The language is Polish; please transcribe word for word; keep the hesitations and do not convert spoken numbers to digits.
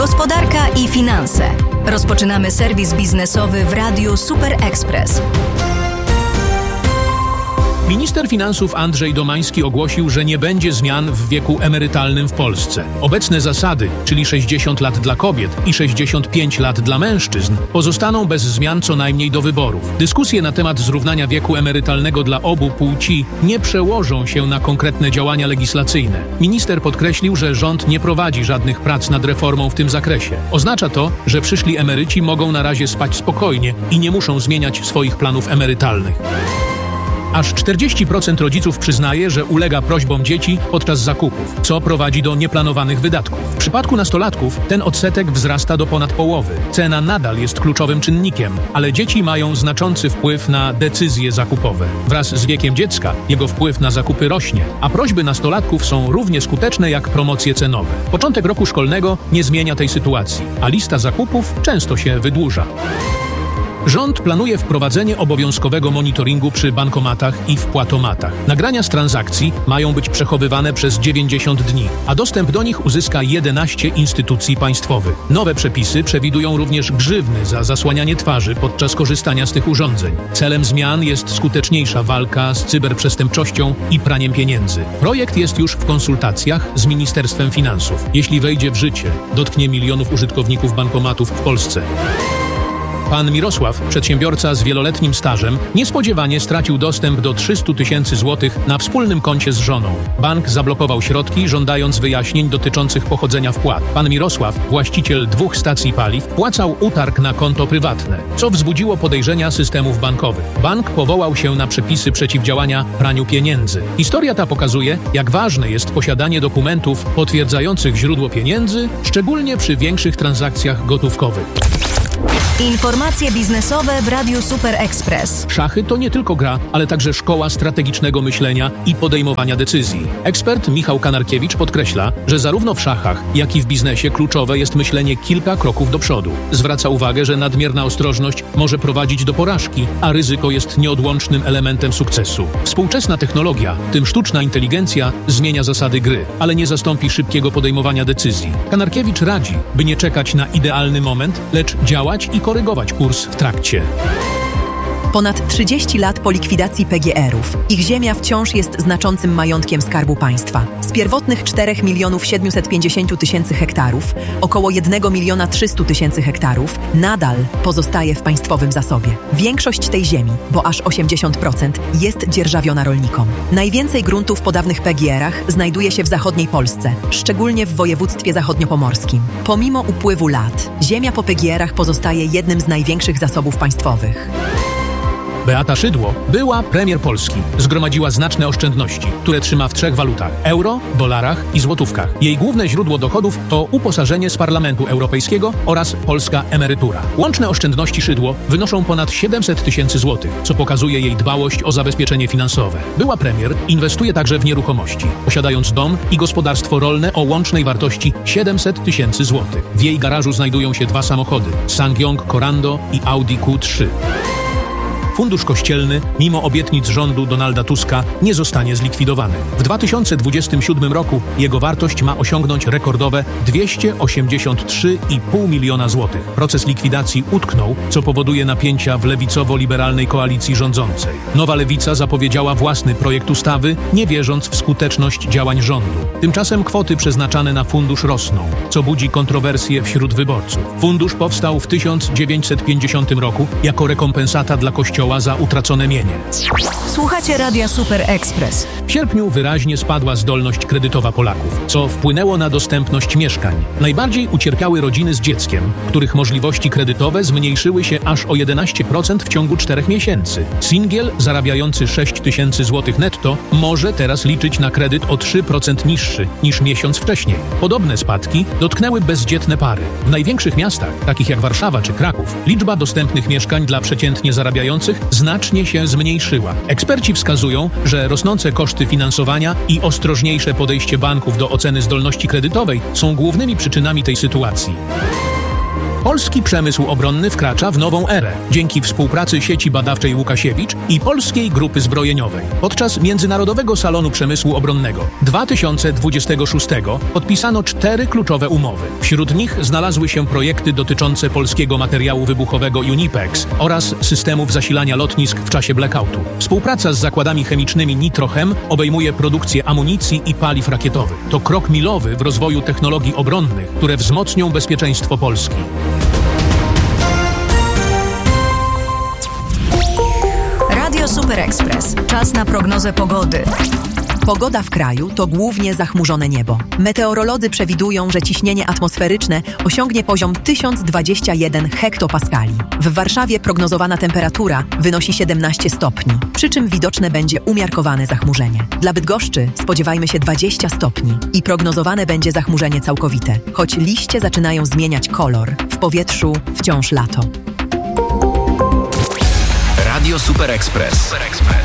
Gospodarka i finanse. Rozpoczynamy serwis biznesowy w Radiu Super Express. Minister finansów Andrzej Domański ogłosił, że nie będzie zmian w wieku emerytalnym w Polsce. Obecne zasady, czyli sześćdziesiąt lat dla kobiet i sześćdziesiąt pięć lat dla mężczyzn, pozostaną bez zmian co najmniej do wyborów. Dyskusje na temat zrównania wieku emerytalnego dla obu płci nie przełożą się na konkretne działania legislacyjne. Minister podkreślił, że rząd nie prowadzi żadnych prac nad reformą w tym zakresie. Oznacza to, że przyszli emeryci mogą na razie spać spokojnie i nie muszą zmieniać swoich planów emerytalnych. Aż czterdzieści procent rodziców przyznaje, że ulega prośbom dzieci podczas zakupów, co prowadzi do nieplanowanych wydatków. W przypadku nastolatków ten odsetek wzrasta do ponad połowy. Cena nadal jest kluczowym czynnikiem, ale dzieci mają znaczący wpływ na decyzje zakupowe. Wraz z wiekiem dziecka jego wpływ na zakupy rośnie, a prośby nastolatków są równie skuteczne jak promocje cenowe. Początek roku szkolnego nie zmienia tej sytuacji, a lista zakupów często się wydłuża. Rząd planuje wprowadzenie obowiązkowego monitoringu przy bankomatach i wpłatomatach. Nagrania z transakcji mają być przechowywane przez dziewięćdziesiąt dni, a dostęp do nich uzyska jedenaście instytucji państwowych. Nowe przepisy przewidują również grzywny za zasłanianie twarzy podczas korzystania z tych urządzeń. Celem zmian jest skuteczniejsza walka z cyberprzestępczością i praniem pieniędzy. Projekt jest już w konsultacjach z Ministerstwem Finansów. Jeśli wejdzie w życie, dotknie milionów użytkowników bankomatów w Polsce. Pan Mirosław, przedsiębiorca z wieloletnim stażem, niespodziewanie stracił dostęp do trzysta tysięcy złotych na wspólnym koncie z żoną. Bank zablokował środki, żądając wyjaśnień dotyczących pochodzenia wpłat. Pan Mirosław, właściciel dwóch stacji paliw, wpłacał utarg na konto prywatne, co wzbudziło podejrzenia systemów bankowych. Bank powołał się na przepisy przeciwdziałania praniu pieniędzy. Historia ta pokazuje, jak ważne jest posiadanie dokumentów potwierdzających źródło pieniędzy, szczególnie przy większych transakcjach gotówkowych. Informacje biznesowe w Radiu Super Express. Szachy to nie tylko gra, ale także szkoła strategicznego myślenia i podejmowania decyzji. Ekspert Michał Kanarkiewicz podkreśla, że zarówno w szachach, jak i w biznesie kluczowe jest myślenie kilka kroków do przodu. Zwraca uwagę, że nadmierna ostrożność może prowadzić do porażki, a ryzyko jest nieodłącznym elementem sukcesu. Współczesna technologia, w tym sztuczna inteligencja, zmienia zasady gry, ale nie zastąpi szybkiego podejmowania decyzji. Kanarkiewicz radzi, by nie czekać na idealny moment, lecz działać i korygować kurs w trakcie. Ponad trzydzieści lat po likwidacji P G R-ów. Ich ziemia wciąż jest znaczącym majątkiem Skarbu Państwa. Z pierwotnych czterech milionów siedemset pięćdziesiąt tysięcy hektarów, około jednego miliona trzysta tysięcy hektarów, nadal pozostaje w państwowym zasobie. Większość tej ziemi, bo aż osiemdziesiąt procent, jest dzierżawiona rolnikom. Najwięcej gruntów po dawnych P G R-ach znajduje się w zachodniej Polsce, szczególnie w województwie zachodniopomorskim. Pomimo upływu lat, ziemia po P G R-ach pozostaje jednym z największych zasobów państwowych. Beata Szydło, była premier Polski, zgromadziła znaczne oszczędności, które trzyma w trzech walutach – euro, dolarach i złotówkach. Jej główne źródło dochodów to uposażenie z Parlamentu Europejskiego oraz polska emerytura. Łączne oszczędności Szydło wynoszą ponad siedemset tysięcy złotych, co pokazuje jej dbałość o zabezpieczenie finansowe. Była premier inwestuje także w nieruchomości, posiadając dom i gospodarstwo rolne o łącznej wartości siedemset tysięcy złotych. W jej garażu znajdują się dwa samochody – Sangyong Corando i Audi Q trzy. Fundusz Kościelny, mimo obietnic rządu Donalda Tuska, nie zostanie zlikwidowany. W dwa tysiące dwudziestym siódmym roku jego wartość ma osiągnąć rekordowe dwieście osiemdziesiąt trzy i pół miliona złotych. Proces likwidacji utknął, co powoduje napięcia w lewicowo-liberalnej koalicji rządzącej. Nowa Lewica zapowiedziała własny projekt ustawy, nie wierząc w skuteczność działań rządu. Tymczasem kwoty przeznaczane na fundusz rosną, co budzi kontrowersje wśród wyborców. Fundusz powstał w tysiąc dziewięćset pięćdziesiątym roku jako rekompensata dla Kościoła za utracone mienie. Słuchacie Radia Super Express. W sierpniu wyraźnie spadła zdolność kredytowa Polaków, co wpłynęło na dostępność mieszkań. Najbardziej ucierpiały rodziny z dzieckiem, których możliwości kredytowe zmniejszyły się aż o jedenaście procent w ciągu czterech miesięcy. Singiel zarabiający sześć tysięcy złotych netto może teraz liczyć na kredyt o trzy procent niższy niż miesiąc wcześniej. Podobne spadki dotknęły bezdzietne pary. W największych miastach, takich jak Warszawa czy Kraków, liczba dostępnych mieszkań dla przeciętnie zarabiających znacznie się zmniejszyła. Eksperci wskazują, że rosnące koszty finansowania i ostrożniejsze podejście banków do oceny zdolności kredytowej są głównymi przyczynami tej sytuacji. Polski przemysł obronny wkracza w nową erę dzięki współpracy sieci badawczej Łukasiewicz i Polskiej Grupy Zbrojeniowej. Podczas Międzynarodowego Salonu Przemysłu Obronnego dwa tysiące dwudziestego szóstego podpisano cztery kluczowe umowy. Wśród nich znalazły się projekty dotyczące polskiego materiału wybuchowego Unipex oraz systemów zasilania lotnisk w czasie blackoutu. Współpraca z zakładami chemicznymi Nitrochem obejmuje produkcję amunicji i paliw rakietowych. To krok milowy w rozwoju technologii obronnych, które wzmocnią bezpieczeństwo Polski. Radio Super Express. Czas na prognozę pogody. Pogoda w kraju to głównie zachmurzone niebo. Meteorolodzy przewidują, że ciśnienie atmosferyczne osiągnie poziom tysiąc dwadzieścia jeden hektopaskali. W Warszawie prognozowana temperatura wynosi siedemnaście stopni, przy czym widoczne będzie umiarkowane zachmurzenie. Dla Bydgoszczy spodziewajmy się dwadzieścia stopni i prognozowane będzie zachmurzenie całkowite, choć liście zaczynają zmieniać kolor. W powietrzu wciąż lato. Radio Super Express.